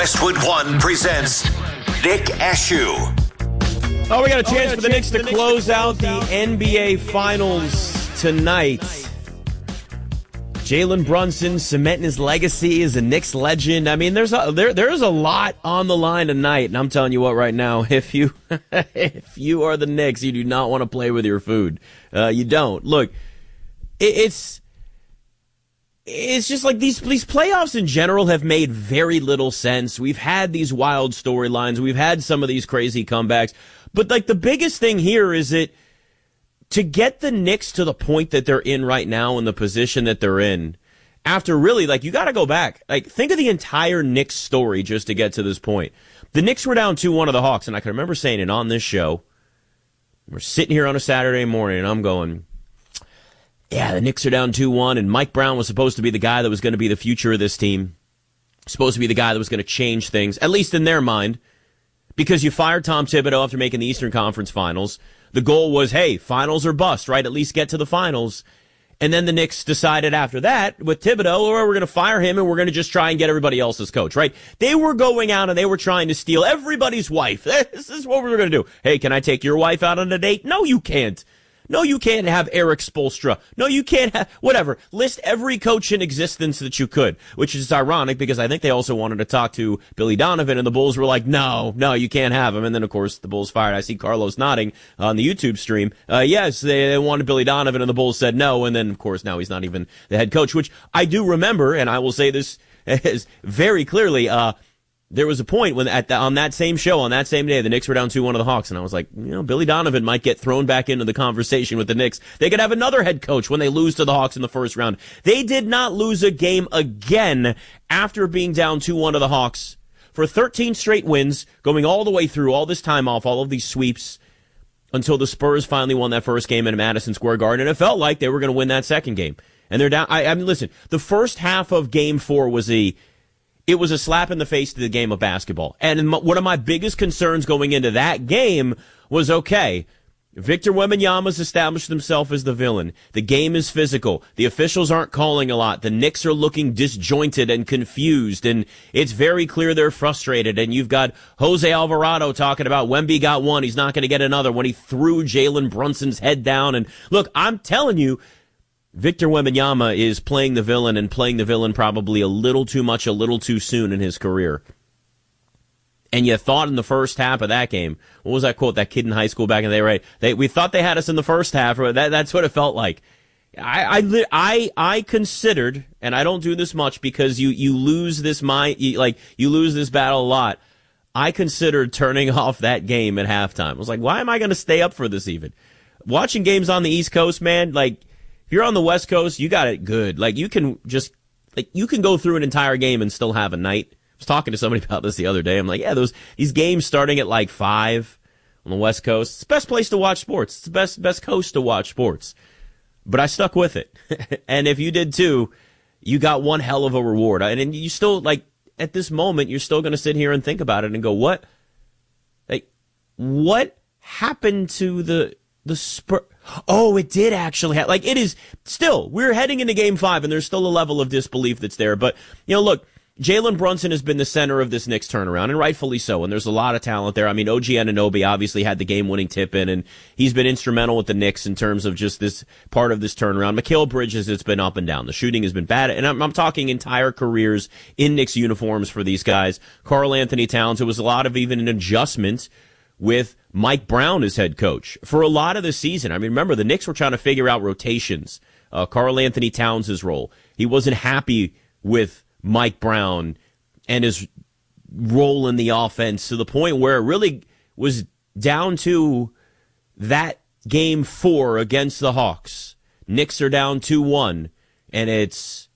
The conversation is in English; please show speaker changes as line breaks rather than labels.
Westwood One presents Nick Ashew.
Oh, we got a chance for the Knicks to close out the NBA Finals tonight. Jalen Brunson cementing his legacy as a Knicks legend. I mean, there's a lot on the line tonight, and I'm telling you what, right now, if you are the Knicks, you do not want to play with your food. You don't. Look, it's just like these playoffs in general have made very little sense. We've had these wild storylines. We've had some of these crazy comebacks. But like the biggest thing here is that to get the Knicks to the point that they're in right now in the position that they're in, after really, like, you got to go back. Like, think of the entire Knicks story just to get to this point. The Knicks were down 2-1 to the Hawks, and I can remember saying it on this show. We're sitting here on a Saturday morning, and I'm going, yeah, the Knicks are down 2-1, and Mike Brown was supposed to be the guy that was going to be the future of this team. Supposed to be the guy that was going to change things, at least in their mind, because you fired Tom Thibodeau after making the Eastern Conference Finals. The goal was, hey, finals or bust, right? At least get to the finals. And then the Knicks decided after that with Thibodeau, or we're going to fire him and we're going to just try and get everybody else as coach, right? They were going out and they were trying to steal everybody's wife. This is what we were going to do. Hey, can I take your wife out on a date? No, you can't. No, you can't have Eric Spoelstra. No, you can't have, whatever. List every coach in existence that you could, which is ironic because I think they also wanted to talk to Billy Donovan, and the Bulls were like, no, you can't have him. And then, of course, the Bulls fired. I see Carlos nodding on the YouTube stream. Yes, they wanted Billy Donovan, and the Bulls said no. And then, of course, now he's not even the head coach, which I do remember, and I will say this as very clearly, there was a point when on that same show, on that same day, the Knicks were down 2-1 to the Hawks, and I was like, Billy Donovan might get thrown back into the conversation with the Knicks. They could have another head coach when they lose to the Hawks in the first round. They did not lose a game again after being down 2-1 to the Hawks for 13 straight wins, going all the way through all this time off, all of these sweeps, until the Spurs finally won that first game in Madison Square Garden, and it felt like they were going to win that second game. And they're down. I mean, listen, the first half of Game 4 was it was a slap in the face to the game of basketball. And one of my biggest concerns going into that game was, okay, Victor Wembanyama's established himself as the villain. The game is physical. The officials aren't calling a lot. The Knicks are looking disjointed and confused, and it's very clear they're frustrated. And you've got Jose Alvarado talking about Wemby got one, he's not going to get another, when he threw Jalen Brunson's head down. And look, I'm telling you, Victor Wembanyama is playing the villain, and playing the villain probably a little too much, a little too soon in his career. And you thought in the first half of that game, what was that quote, that kid in high school back in the day, right? We thought they had us in the first half. That's what it felt like. I considered, and I don't do this much because you lose this you lose this battle a lot. I considered turning off that game at halftime. I was like, why am I going to stay up for this even? Watching games on the East Coast, man, like, if you're on the West Coast, you got it good. Like, you can go through an entire game and still have a night. I was talking to somebody about this the other day. I'm like, yeah, these games starting at like 5 on the West Coast, it's the best place to watch sports. It's the best coast to watch sports. But I stuck with it. And if you did too, you got one hell of a reward. And you still, like, at this moment, you're still going to sit here and think about it and go, what happened to the Spurs? Oh, it did actually happen. Like, it is still, we're heading into Game 5, and there's still a level of disbelief that's there. But, look, Jalen Brunson has been the center of this Knicks turnaround, and rightfully so, and there's a lot of talent there. I mean, OG Anunoby obviously had the game-winning tip-in, and he's been instrumental with the Knicks in terms of just this part of this turnaround. Mikal Bridges, it's been up and down. The shooting has been bad, and I'm talking entire careers in Knicks uniforms for these guys. Karl Anthony Towns, it was a lot of even an adjustment with Mike Brown as head coach for a lot of the season. I mean, remember, the Knicks were trying to figure out rotations. Karl Anthony Towns' role. He wasn't happy with Mike Brown and his role in the offense to the point where it really was down to that Game 4 against the Hawks. Knicks are down 2-1, and it's